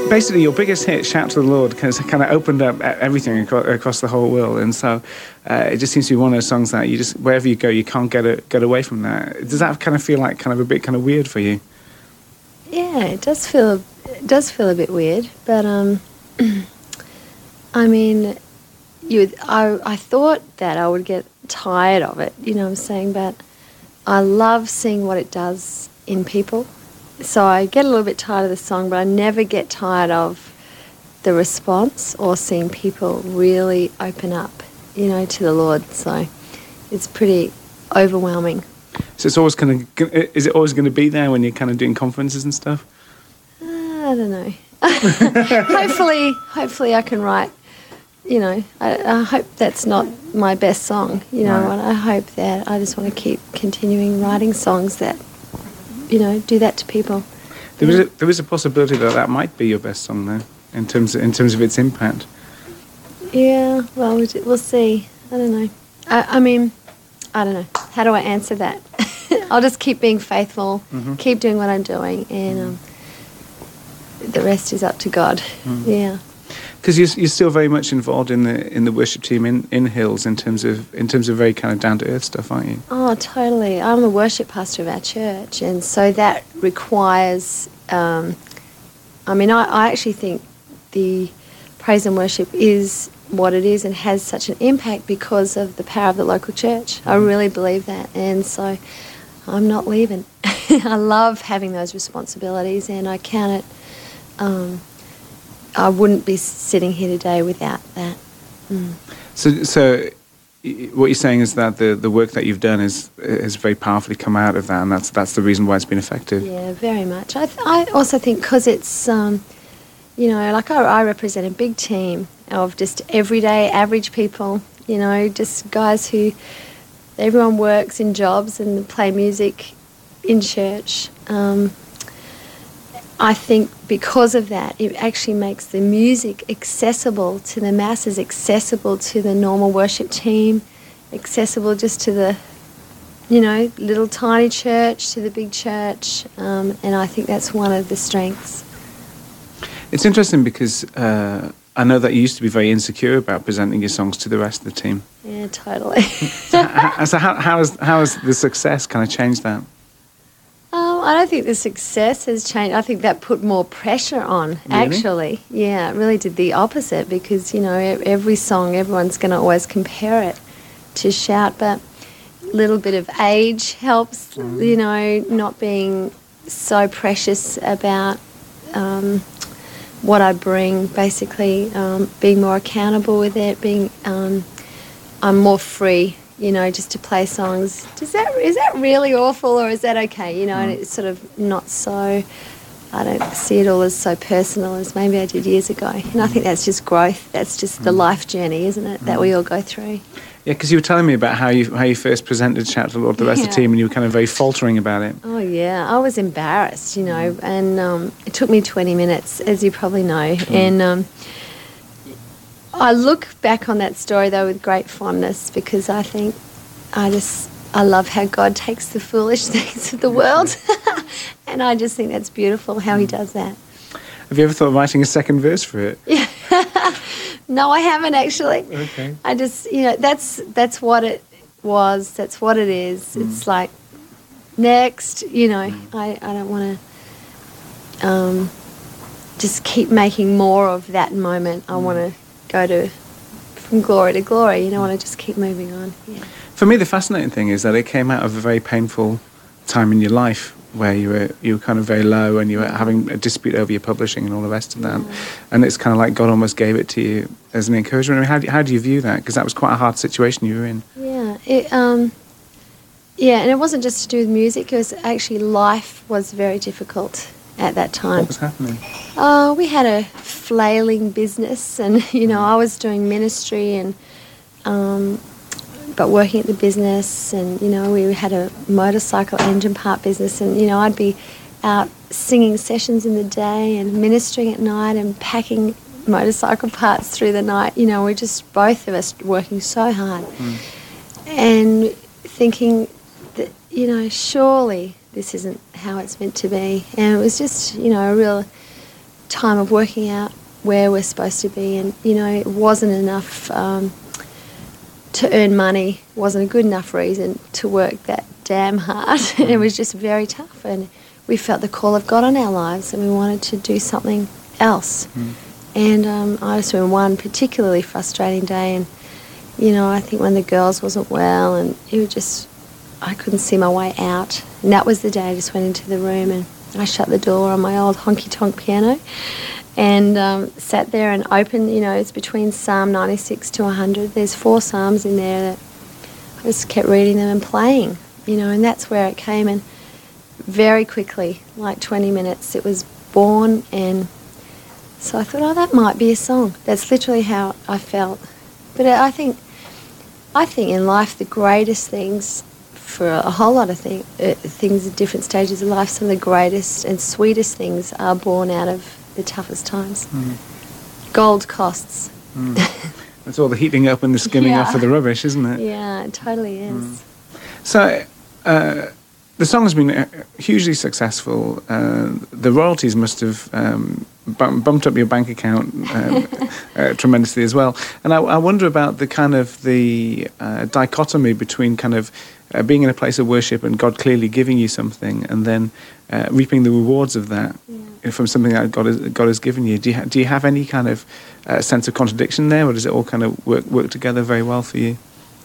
basically your biggest hit, "Shout to the Lord," has kind of opened up everything across the whole world, and so it just seems to be one of those songs that you just, wherever you go, you can't get away from that. Does that kind of feel like kind of a bit kind of weird for you? Yeah, it does feel a bit weird, but I mean, I thought that I would get tired of it, you know what I'm saying, but I love seeing what it does in people. So I get a little bit tired of the song, but I never get tired of the response or seeing people really open up, you know, to the Lord. So it's pretty overwhelming. So it's always is it always going to be there when you're kind of doing conferences and stuff? I don't know. Hopefully I can write, you know, I hope that's not my best song, you know, and I hope that I just want to keep continuing writing songs that, you know, do that to people. There is a possibility that might be your best song, though, in terms of its impact. Yeah, well, we'll see. I don't know. I mean, I don't know. How do I answer that? I'll just keep being faithful, keep doing what I'm doing, and the rest is up to God. Yeah. Because you're still very much involved in the worship team in Hills in terms of very kind of down to earth stuff, aren't you? Oh, totally. I'm the worship pastor of our church, and so that requires. I mean, I actually think the praise and worship is what it is and has such an impact because of the power of the local church. I really believe that, and so I'm not leaving. I love having those responsibilities, and I count it. I wouldn't be sitting here today without that. So what you're saying is that the work that you've done has very powerfully come out of that, and that's the reason why it's been effective. Yeah, very much. I also think because it's, you know, like I represent a big team of just everyday average people, you know, just guys who, everyone works in jobs and play music in church. I think because of that, it actually makes the music accessible to the masses, accessible to the normal worship team, accessible just to the, you know, little tiny church, to the big church, and I think that's one of the strengths. It's interesting because I know that you used to be very insecure about presenting your songs to the rest of the team. Yeah, totally. So how has the success kind of changed that? I don't think the success has changed. I think that put more pressure on, actually. Yeah, it really did the opposite because, you know, every song, everyone's going to always compare it to Shout, but a little bit of age helps, you know, not being so precious about what I bring, basically, being more accountable with it, I'm more free, you know, just to play songs. Is that really awful or is that okay? You know, and it's sort of not so, I don't see it all as so personal as maybe I did years ago. And I think that's just growth. That's just the life journey, isn't it, that we all go through. Yeah, because you were telling me about how you first presented Shout to the Lord to the rest of the team, and you were kind of very faltering about it. Oh, yeah. I was embarrassed, you know, and it took me 20 minutes, as you probably know. And I look back on that story, though, with great fondness because I think I love how God takes the foolish things of the world. And I just think that's beautiful how he does that. Have you ever thought of writing a second verse for it? Yeah. No, I haven't actually. Okay. I just, you know, that's what it was. That's what it is. It's like, next, you know, I don't want to just keep making more of that moment. I want to go from glory to glory. You know, I want to just keep moving on. Yeah. For me, the fascinating thing is that it came out of a very painful time in your life where you were kind of very low and you were having a dispute over your publishing and all the rest of that. And it's kind of like God almost gave it to you as an encouragement. I mean, how do you view that? Because that was quite a hard situation you were in. Yeah, yeah, and it wasn't just to do with music. It was actually life was very difficult at that time. What was happening? We had a flailing business and, you know, I was doing ministry and but working at the business and, you know, we had a motorcycle engine part business and, you know, I'd be out singing sessions in the day and ministering at night and packing motorcycle parts through the night. You know, we're just both of us working so hard and thinking that, you know, surely this isn't how it's meant to be. And it was just, you know, a real time of working out where we're supposed to be, and it wasn't enough to earn money. It wasn't a good enough reason to work that damn hard. It was just very tough, and we felt the call of God on our lives, and we wanted to do something else. And I just remember one particularly frustrating day, and I think when the girls wasn't well, and it was just, I couldn't see my way out. And that was the day I just went into the room and I shut the door on my old honky-tonk piano and sat there and opened, it's between Psalm 96 to 100. There's 4 psalms in there that I just kept reading them and playing, and that's where it came. And very quickly, like 20 minutes, it was born. And so I thought, oh, that might be a song. That's literally how I felt. But I think in life the greatest things, for a whole lot of things at different stages of life, some of the greatest and sweetest things are born out of the toughest times. Gold costs. That's all the heating up and the skimming off of the rubbish, isn't it? Yeah, it totally is. So the song has been hugely successful. The royalties must have bumped up your bank account tremendously as well. And I wonder about the kind of the dichotomy between kind of being in a place of worship and God clearly giving you something, and then reaping the rewards of that from something that God has given you. Do you have any kind of sense of contradiction there, or does it all kind of work together very well for you?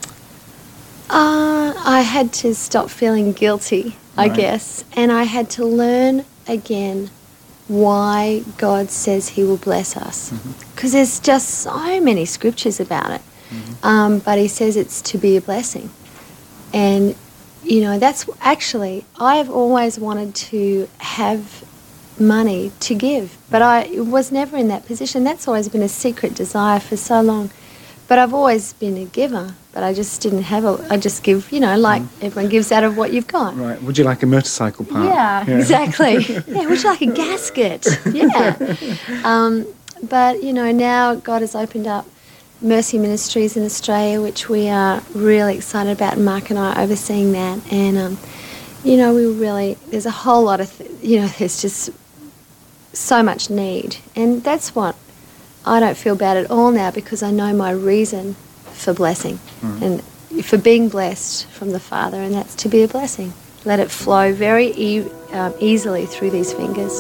I had to stop feeling guilty, I guess, and I had to learn again why God says He will bless us, because there's just so many scriptures about it, but He says it's to be a blessing. And that's actually, I've always wanted to have money to give, but I was never in that position. That's always been a secret desire for so long. But I've always been a giver, but I just didn't have I just give, like everyone gives out of what you've got. Right. Would you like a motorcycle part? Yeah. Exactly. Yeah, would you like a gasket? Yeah. But, now God has opened up Mercy Ministries in Australia, which we are really excited about, and Mark and I are overseeing that. And, there's a whole lot of, there's just so much need. And that's what I don't feel bad at all now, because I know my reason for blessing and for being blessed from the Father, and that's to be a blessing. Let it flow very easily through these fingers.